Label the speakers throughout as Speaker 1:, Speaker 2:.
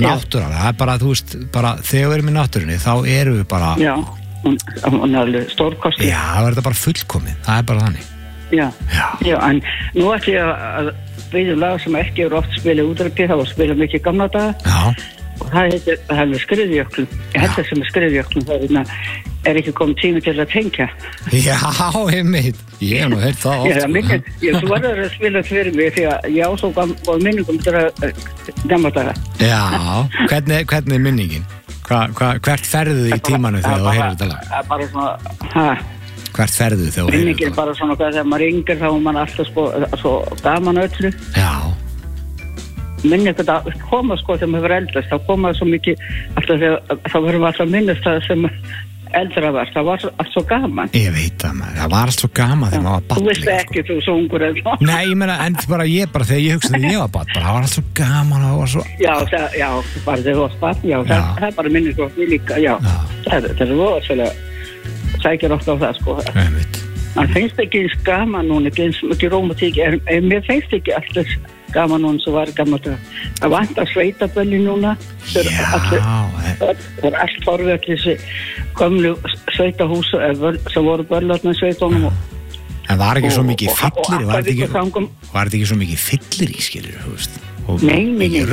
Speaker 1: náttúran, það bara, þú veist, bara þegar við erum í náttúrunni, þá erum við bara
Speaker 2: Já, hún alveg stórkosti.
Speaker 1: Já, það verður bara fullkomið, það bara þannig.
Speaker 2: Já, en nú ætlum ég að við lag sem ekki eru oft spilið útrækki, það var spilið mikið gamla daga.
Speaker 1: Já.
Speaker 2: Og það er Skriðjöklum. Ég held það sem Skriðjöklum, það er ekki komið tími til að tengja.
Speaker 1: Já, einmitt. Ég hef nú heyrt það oft.
Speaker 2: Þú verður að spila fyrir mig því að ég á svo minningum til gamla daga.
Speaker 1: Já, hvernig er minningin? Hvert ferðu í tímanu þegar þú heyrir þetta lag?
Speaker 2: Bara svona,
Speaker 1: Hvert ferðu þegar þú heyrir þetta lag?
Speaker 2: Minningin er bara svona þegar maður yngir þá er maður alltaf svo gaman öllu.
Speaker 1: Já.
Speaker 2: Minni ekki að koma þegar maður verður eldast, þá koma svo mikið, alltaf þá verðum við alltaf að minnast það sem eldra var, það var allt svo gaman.
Speaker 1: Ég veit það var allt svo gaman þegar maður var barn.
Speaker 2: Þú veist ekki, þú svo ungur en svo.
Speaker 1: Nei, ég meina, en bara þegar ég hugsaði þegar ég var barn, það var allt svo gaman, það var svo...
Speaker 2: Já, bara þegar þú varst barn, það er bara minnir svo líka, já. Það er rosalega, sækir oft á það, sko. Man finnst ekki eins gaman núna, ekki eins mikið rómatík, en mér finnst ekki alltaf gaman núna sem var gaman það vantar sveitabölli núna það er allt horfið allir þessi gömlu sveitahús sem voru börlarna í sveitunum
Speaker 1: en var ekki svo mikið fyllir var þetta ekki svo mikið fyllir í skilur þú veist og mikið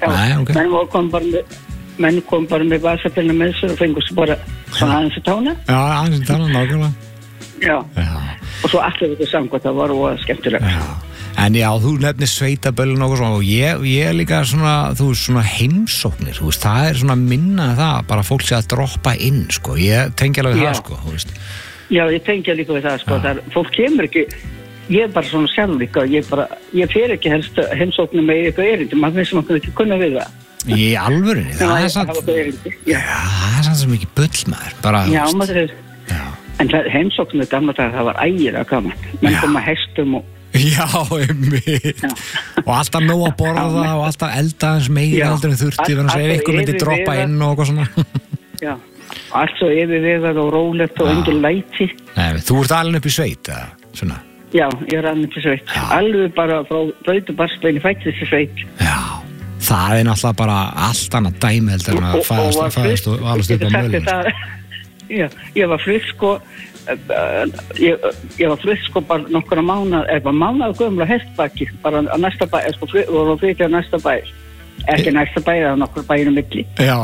Speaker 1: rugl
Speaker 2: menn kom bara með vasabillina með sér og fengur svo bara svona aðeins að tána
Speaker 1: aðeins að tána, nákvæmlega
Speaker 2: og svo allir þetta samkvæmt, það var óað skemmtilega
Speaker 1: En já, þú nefnir sveitaböllin og svona og ég líka svona, þú veist, svona heimsóknir, þú veist, það er svona minna það, bara fólk sé að droppa inn, sko, ég tengi alveg það, sko, þú veist.
Speaker 2: Já, ég tengi líka við það, sko, fólk kemur ekki, ég er bara svona sjálf líka, ég fer ekki helst heimsóknir með eitthvað erindi, maður finnst maður ekki kunna við það.
Speaker 1: Í alvörinni, það er samt svo mikið bull maður, bara,
Speaker 2: já, maður er, en heimsóknir gamla dagar, það var ægilega gaman, menn koma hestum og
Speaker 1: Já, einmitt og alltaf nóg að borða og alltaf elda eins meira heldur en þurfti þannig að ef einhver myndi droppa inn og eitthvað svona
Speaker 2: Já, allt svo yfirvegað og rólegt og engin læti
Speaker 1: Nei, þú ert alveg upp í sveit, eða svona?
Speaker 2: Já, ég er alveg upp í sveit alveg bara frá Brautubarsbeini fættist í sveit
Speaker 1: Já, það er náttúrulega bara allt annað dæmi heldur en að fæðast og alveg stupa mölum
Speaker 2: Já, ég var flutt sko ég var flutt sko bara nokkura mánuð gömla hestbakki bara að næsta bæ, sko voru að flytja á næsta bæ ekki næsta bæ, það var nokkur bæinu milli
Speaker 1: Já,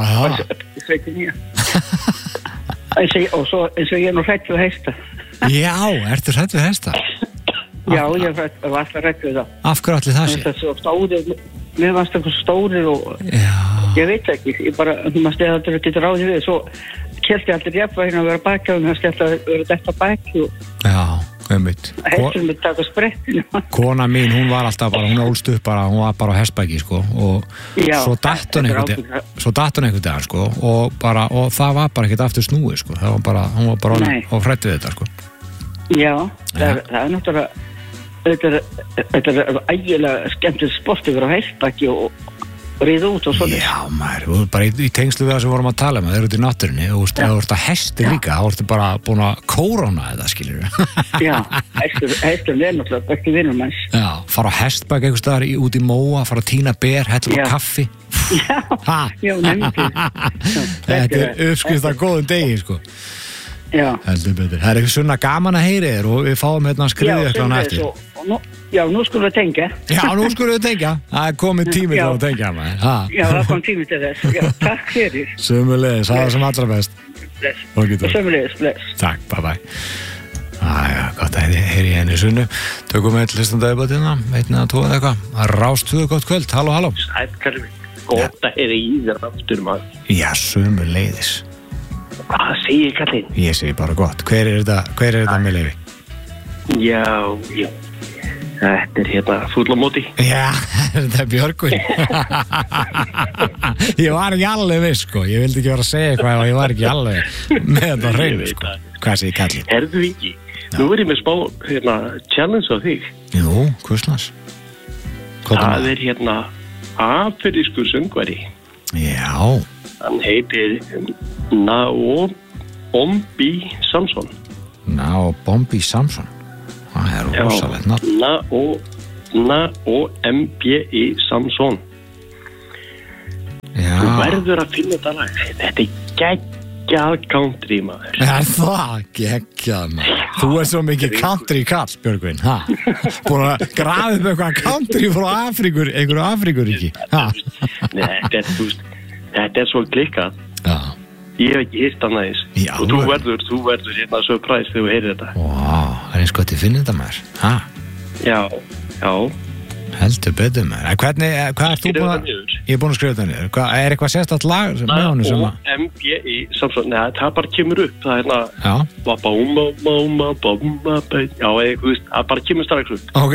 Speaker 2: og svo eins og ég er nú hrædd við hesta
Speaker 1: Já, ertu hrædd við hesta?
Speaker 2: Já, ég var alltaf hrædd við það
Speaker 1: Af hverju allir það sé?
Speaker 2: Það er svo stórir mér varst eitthvað stórir og ég veit ekki, ég bara maður steði að þetta getur ráðið við svo kelti allir jafnvæginn að vera baki og það stætti að vera þetta baki
Speaker 1: Já, einmitt
Speaker 2: Hestur með taka sprettinu
Speaker 1: Kona mín, hún var alltaf bara, hún ólst upp bara hún var bara á hestbaki, sko og svo datt hún einhvern dag, sko og það var bara ekkert aftur snúið, sko það var bara, hún var bara og hrædd við þetta, sko
Speaker 2: Já, það er náttúrulega þetta er ægilega skemmtilegt sport yfir á hestbaki og ríða út og svona
Speaker 1: Já, maður, bara í tengslu við það sem vorum að tala þeir eru út í náttúrunni og þú ert að hesti líka þá ertu bara búin að kóróna þetta, skilur
Speaker 2: Já, hestur er náttúrulega besti vinur manns
Speaker 1: Já, fara á hestbak einhvers staðar út í móa, fara að tína ber, hella á kaffi
Speaker 2: Já, nefnir
Speaker 1: Þetta er uppskrift af góðum degi, sko
Speaker 2: Já
Speaker 1: Heldur betur, það er eitthvað svona gaman að heyri þér og við fáum hérna skriðjöklana eftir
Speaker 2: Já, nú skulum við tengja
Speaker 1: Já, nú skulum við tengja Það er komið tími til að tengja
Speaker 2: Já, það kom tími til þess Já, takk fyrir
Speaker 1: Sömuleiðis, það var sem allra best
Speaker 2: Sömuleiðis, bless
Speaker 1: Takk, bye bye Æja, gott að heyri henni Sunnu Tökum við hlustandi auðbátina Veitna að tóða eitthvað Rástuðu, gott kvöld, halló
Speaker 3: Gott að heyri í þér aftur maður
Speaker 1: Já, sömuleiðis
Speaker 3: Hvað segir kallinn?
Speaker 1: Ég segi bara gott. Hver er þetta með leyfi?
Speaker 3: Já. Þetta er hérna fúll á móti.
Speaker 1: Já, þetta er Björgvin. Ég var ekki alveg viss, sko. Ég vildi ekki vera að segja eitthvað og ég var ekki alveg með þetta hreinu, sko. Hvað segir kallinn?
Speaker 3: Herðu ekki. Nú er ég með spá, challenge á þig.
Speaker 1: Jú, hvusnas?
Speaker 3: Það er hérna afrískur söngvari.
Speaker 1: Já.
Speaker 3: Hann heitir Naombi Samson.
Speaker 1: Naombi Samson. Það er rosalegt nafn.
Speaker 3: Naombi Samson.
Speaker 1: Já.
Speaker 3: Þú verður að finna þetta lag. Þetta geggjað country, maður.
Speaker 1: Það geggjað, maður. Þú svo mikið country kall, Björgvin, ha? Búin að grafa upp eitthvað country frá einhverju Afríkuríki, ha?
Speaker 3: Nei, þetta svo klikkað.
Speaker 1: Já.
Speaker 3: Ég hef ekki hýrt annað eins. Og þú verður hérna surprise þegar þú heyrir þetta.
Speaker 1: Það eins gott ég finna þetta, maður, ha?
Speaker 3: Já.
Speaker 1: Heldur betur, maður. Hvað ert þú búin að... Ég búin að skrifa þetta niður. Er eitthvað sérstakt lag með honum sem að...
Speaker 3: MBI, samsvon, neða, það bara kemur upp. Það hérna... Já. Já, það bara kemur strax upp.
Speaker 1: Ok.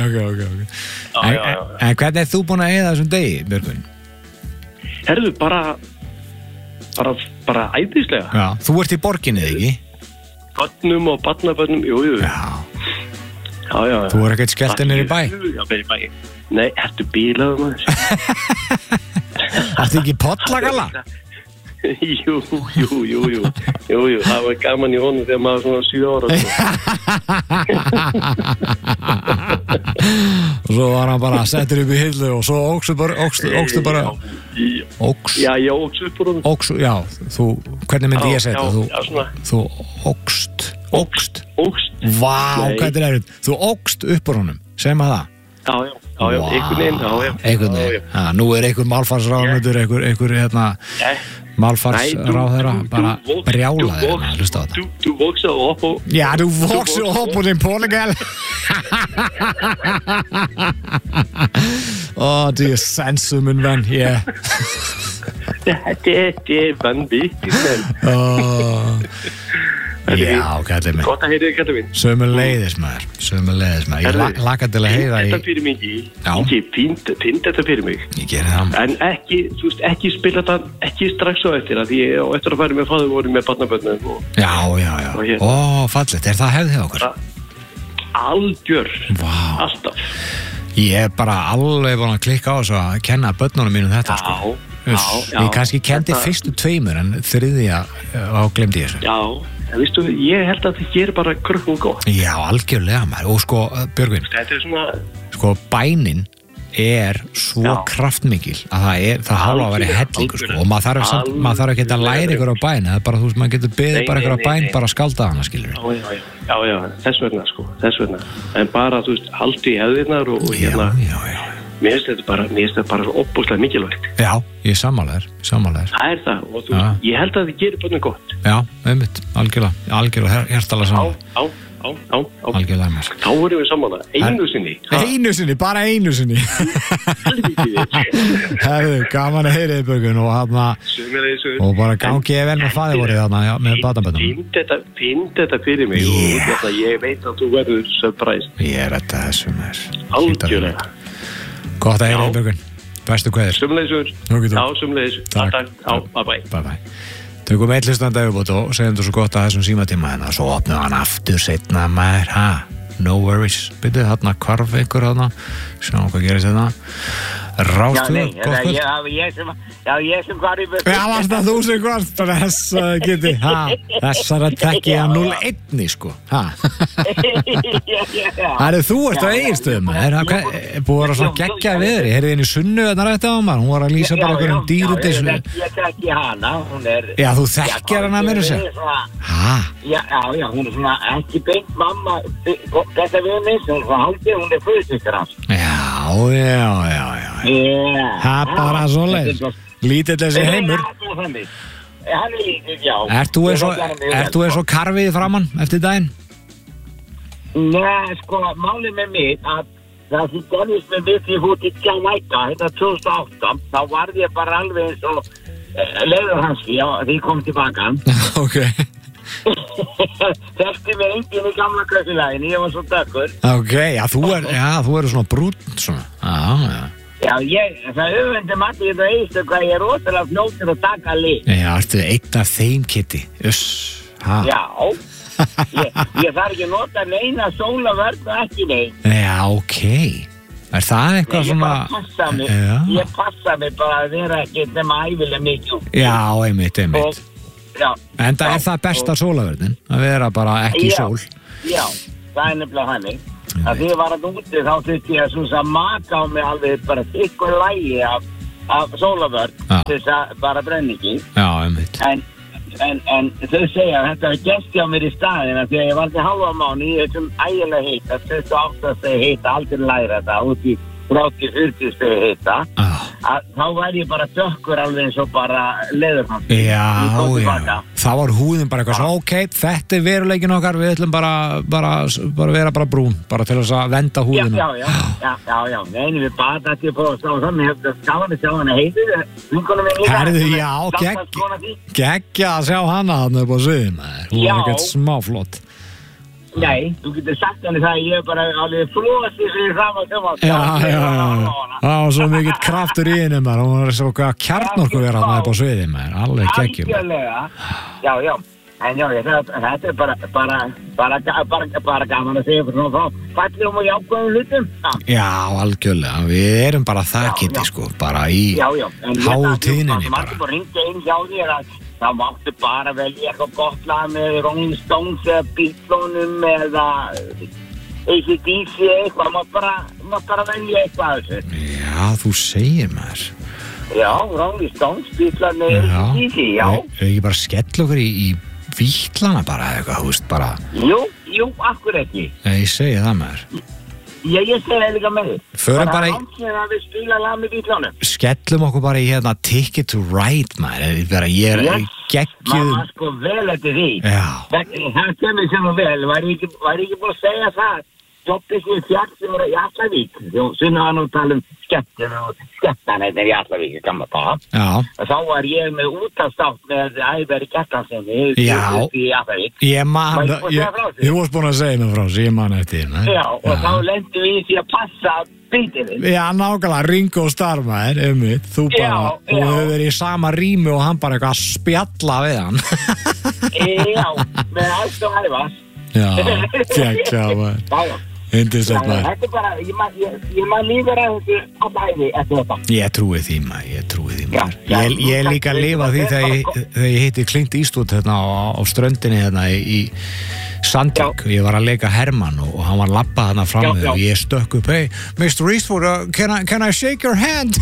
Speaker 1: En hvernig er þú búin að eyða þessum degi, Björgvin?
Speaker 3: Herðu, bara æðislega.
Speaker 1: Já, þú ert í borginni, ekki?
Speaker 3: Bönnum og barnabönnum, jú. Já.
Speaker 1: Þú er ekkert skellt inn í bæ?
Speaker 3: Já, í bæ. Nei, ertu bílaður, maður?
Speaker 1: Ertu ekki pollagalla?
Speaker 3: Jú. Það var gaman í honum þegar maður svona 7 ára.
Speaker 1: Og svo var hann bara settur upp í hillu og svo ókstu bara...
Speaker 3: Já, ég óks upp úr honum.
Speaker 1: Já, hvernig myndi ég setja? Þú ókst. Vá, hvernig er þetta? Þú ókst upp úr honum, segir maður það?
Speaker 3: Já, einhvern veginn.
Speaker 1: Nú er einhver málfarsráðunautur, einhver málfarsráðherra bara brjálaði að hlusta á þetta.
Speaker 3: Du vokser op på.
Speaker 1: Ja, du vokser op på den Portugal. Det er sanset, min ven. Ja.
Speaker 3: Det er vanvittigt, mand.
Speaker 1: Já, kallið minn.
Speaker 3: Gott að heyra þig, kallið minn.
Speaker 1: Sömuleiðis maður. Ég laka til að heyra
Speaker 3: þetta fyrir mig ekki finn þetta fyrir mig.
Speaker 1: Ég geri það.
Speaker 3: En ekki spila þetta ekki strax á eftir að ég á eftir að færi með faður voru með barnabönnum.
Speaker 1: Já. Fallegt, er það hefðið okkur?
Speaker 3: Algjör.
Speaker 1: Vá.
Speaker 3: Alltaf.
Speaker 1: Ég er bara alveg búin að klikka á þessu að kenna börnunum mínum þetta, sko. Já. Ég kannski kendi fyrstu 2 en 3 á glemdi ég þessu.
Speaker 3: Já. Vistu, ég held að þetta gerir bara krökkum gott.
Speaker 1: Já, algjörlega maður. Og sko, Björgvin,
Speaker 3: þetta er svona...
Speaker 1: Sko, bænin er svo kraftmikil að það hafa að vera hellingur, sko. Og maður þarf ekki að læra ykkur á bæn. Það er bara, maður getur beðið bara ykkur á bæn, bara skalda hana, skilur við.
Speaker 3: Já, þess vegna. En bara, haldi í hefðirnar og hérna... Já. Mér finnst þetta bara svo opbúslega mikilvægt. Já,
Speaker 1: ég er sammálaður.
Speaker 3: Það er það og ég held að þið gerir börnum gott.
Speaker 1: Já, einmitt, algjörlega hjartalega sammálaður.
Speaker 3: Já.
Speaker 1: Algjörlega mér.
Speaker 3: Þá vorum við sammálaður, einu sinni. Bara einu sinni.
Speaker 1: Herðu, gaman að heyra þið, Björgun, og bara gangi vel með faðirvorið þarna með barnabönnum.
Speaker 3: Finn þetta fyrir mig og ég veit að þú verður surprised.
Speaker 1: Ég er þetta þessu mér.
Speaker 3: Algjörlega.
Speaker 1: Gott að heyra, Björgun. Bestu kveðir.
Speaker 3: Sumleiðis. Já, sumleiðis. Takk. Bye.
Speaker 1: Tökum eitt hlustandi auðvitað og segjum þú svo gott að þessum símatíma hérna. Svo opnum hann aftur setna maður. No worries. Byrjuð þarna hvarf ykkur þarna. Sjáum hvað gerist þarna. Rástöð, gott kvöld.
Speaker 4: Ég sem hvar í börn.
Speaker 1: Já, varst það þú sem hvart, bara þessa geti, þessar að tekja 0-1, sko, Það er þú ert á Egilsstöðum, búið að vera svona geggjað veðri, heyrðu inn í Sunnu þarna rætt á maður, hún var að lýsa bara einhverjum dýrudis.
Speaker 4: Ég þekki hana, hún er...
Speaker 1: Já, þú þekkjar hana meira sér?
Speaker 4: Já, hún er svona ekki beint mamma, þetta við mig, hún er svona haldið, hún er föðsystir hans.
Speaker 1: Já. Það er bara svoleiðis. Lítill þessi heimur.
Speaker 4: Hann er lítill, já.
Speaker 1: Ert þú eins og karfið framann eftir daginn?
Speaker 4: Nei, sko, málið með mig að það sem gerðist með mig því fótt í Jamaica, þetta 2008, þá varð ég bara alveg eins og leiður hans því ég kom tilbaka.
Speaker 1: Ok.
Speaker 4: Þekkti mig enginn í gamla kökulæginni, ég var svo dökkur.
Speaker 1: Ok, þú eru svona brúnn svona.
Speaker 4: Já, það öfundi matti ég það eistu hvað ég er ótrúlega fljótur að taka lið.
Speaker 1: Já, ertu einn af þeim, Kitty.
Speaker 4: Já, ég þarf ekki að nota neina sólavörn og ekki neinn.
Speaker 1: Já, ok. Er það eitthvað svona...
Speaker 4: Ég passa mig bara að vera ekki nema ævilega mikið.
Speaker 1: Já, einmitt.
Speaker 4: Já.
Speaker 1: En það er það besta sólavörnin, að vera bara ekki í sól.
Speaker 4: Já, það er nefnilega hannig. Að því ég var að úti þá þurfti ég að maka á mig alveg bara ykkur lægi af af sólavörn til þess að bara brenna ekki.
Speaker 1: Já, einmitt.
Speaker 4: En þau segja að þetta var gest hjá mér í staðina því að ég var til hálfa mánu í þessum ægilega hita, 28 stegi hita, aldrei læra þetta, út í 30-40 stegi hita, að þá væri ég bara dökkur alveg eins og bara leðurhann.
Speaker 1: Já. Þá var húðin bara eitthvað svo, ok, þetta veruleikin okkar, við ætlum bara vera bara brún, bara til þess að venda húðina.
Speaker 4: Já, neini, við bara þetta ég prófa að slá saman, ég hef það skafan að sjá hana heitið, vinkonum minn líka.
Speaker 1: Herðu, já, geggja að sjá hana þarna upp á sviðin, hún var ekkert smáflott.
Speaker 4: Nei, þú getur sagt henni það að ég er bara alveg flósið fyrir fram að koma.
Speaker 1: Já. Það var svo mikill kraftur í henni maður, hún var svo kjarnorku vera þarna upp á sviði maður, alveg geggjum.
Speaker 4: Algjörlega, já, en já, þetta er bara gaman að segja fyrir svona frá fallegum og jákvæðum hlutum.
Speaker 1: Já, algjörlega, við erum bara það Kitty sko, bara í hátíðinni bara.
Speaker 4: Maður bara ringja inn hjá þér að það máttu bara velja eitthvað gott lag með Rolling Stones eða Beatlesum eða AC/DC eitthvað, maður bara velja eitthvað af þessu.
Speaker 1: Já, þú segir maður.
Speaker 4: Já, Rolling Stones, Beatles með AC/DC, já.
Speaker 1: Er ekki bara skell okkur í Beatlana bara eitthvað, þú veist, bara...
Speaker 4: Jú, akkur ekki.
Speaker 1: Ég segi það maður.
Speaker 4: Já, ég segi það líka með því.
Speaker 1: Förum bara í...
Speaker 4: Bara að við spila lag með Beatlesunum.
Speaker 1: Skellum okkur bara í hérna Ticket to Ride, maður. Ég er geggjuð...
Speaker 4: Mamma sko vel eftir því.
Speaker 1: Já.
Speaker 4: Það kemur sem vel. Var ég ekki búin að segja það? Stoppið sér fjall sem voru í Allavík. Sunna var nú að tala skemmtanir í Allavík, gamla það.
Speaker 1: Já.
Speaker 4: Þá var ég með útastátt með Æveri Kjartanssoni í Allavík.
Speaker 1: Ég man, ég varst búin að segja mig frá þessu, ég man eftir hérna.
Speaker 4: Já, og þá lendum við í því að passa bítinu.
Speaker 1: Já, nákvæmlega, Ringo Starr maður, einmitt, þú bara, og þau verið í sama rými og hann bara eitthvað að spjalla við hann.
Speaker 4: Já, með allt og hæfast.
Speaker 1: Já, geggja maður. Yndislegt maður.
Speaker 4: Þetta er bara, ég man lífur að þessu allæði eftir þetta.
Speaker 1: Ég trúi því maður. Ég er líka að lifa því þegar ég hitti Clint Eastwood hérna á ströndinni hérna í Sandvík. Ég var að leika Hermann og hann var labbað hérna fram með og ég stökk upp, hey, Mr. Eastwood, can I shake your hand?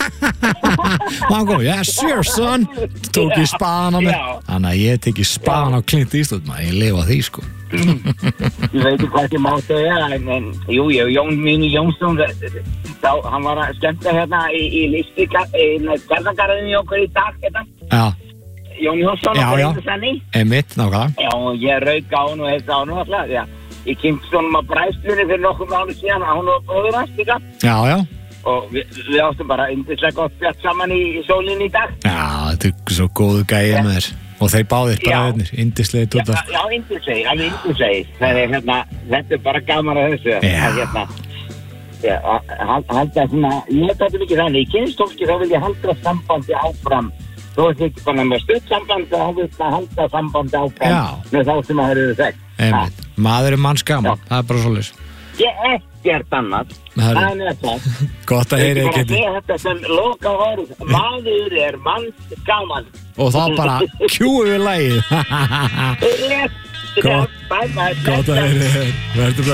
Speaker 1: Og hann kom, yeah, sure son. Tók ég spaðan á mig. Þannig að ég tek ég spaðan á Clint Eastwood maður. Ég lifa því sko.
Speaker 4: Ég veit ekki hvað ég má segja en Jón Mínu Jónsson hann var að skemmta hérna í listi Garðangarðinu í okkur í dag hérna. Jón Jónsson
Speaker 1: Einmitt, nákvæmlega.
Speaker 4: Já, ég rauk á hún og heitt á hún alltaf ég kynnt svona á bræðslunni fyrir nokkur mánu síðan að hún var bróður hans líka.
Speaker 1: Já
Speaker 4: og við áttum bara yndislega gott spjall saman í sólinni í dag.
Speaker 1: Já, þetta er svo góðu gæði með þér. Og þeir báðir bræðirnir, yndislegir tóttar.
Speaker 4: Já, yndislegir, alveg yndislegir. Það er hérna, þetta er bara gaman að þessu. Halda svona, ég þetta ekki þannig, í kynstólki þá vil ég halda sambandi áfram. Þó er þetta ekki bara með stöðsambandi, þá vil ég halda sambandi áfram með þá sem það eru þekkt.
Speaker 1: Einmitt, maður er manns gaman, það er bara svoleiðis.
Speaker 4: Ég ekkert annað, það er nefnilegt.
Speaker 1: Gott að heyra ekki.
Speaker 4: Ég bara þetta sem loka orð, maður er manns gaman.
Speaker 1: Og þá bara kjúum við lagið.
Speaker 4: Gott
Speaker 1: að heyra.